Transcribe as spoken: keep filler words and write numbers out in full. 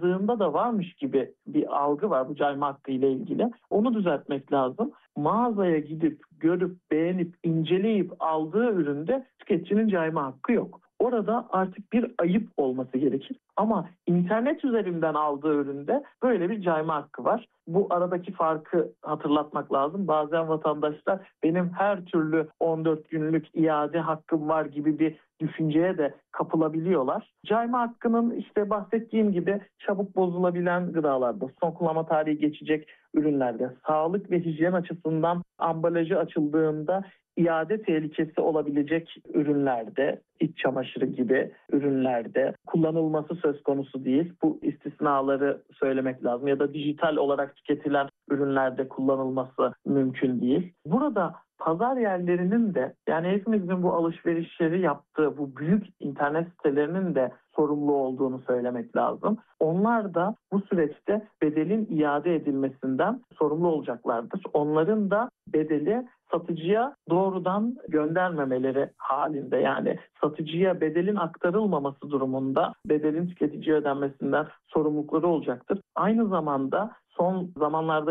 aldığında da varmış gibi bir algı var bu cayma hakkı ile ilgili. Onu düzeltmek lazım. Mağazaya gidip, görüp, beğenip, inceleyip aldığı üründe tüketicinin cayma hakkı yok. Orada artık bir ayıp olması gerekir. Ama internet üzerinden aldığı üründe böyle bir cayma hakkı var. Bu aradaki farkı hatırlatmak lazım. Bazen vatandaşlar benim her türlü on dört günlük iade hakkım var gibi bir düşünceye de kapılabiliyorlar. Cayma hakkının işte bahsettiğim gibi çabuk bozulabilen gıdalarda, son kullanma tarihi geçecek ürünlerde, sağlık ve hijyen açısından ambalajı açıldığında iade tehlikesi olabilecek ürünlerde, iç çamaşırı gibi ürünlerde kullanılması söz konusu değil. Bu istisnaları söylemek lazım ya da dijital olarak tüketilen ürünlerde kullanılması mümkün değil. Burada pazar yerlerinin de, yani hepimizin bu alışverişleri yaptığı bu büyük internet sitelerinin de sorumlu olduğunu söylemek lazım. Onlar da bu süreçte bedelin iade edilmesinden sorumlu olacaklardır. Onların da bedeli satıcıya doğrudan göndermemeleri halinde, yani satıcıya bedelin aktarılmaması durumunda bedelin tüketiciye ödenmesinden sorumlulukları olacaktır. Aynı zamanda son zamanlarda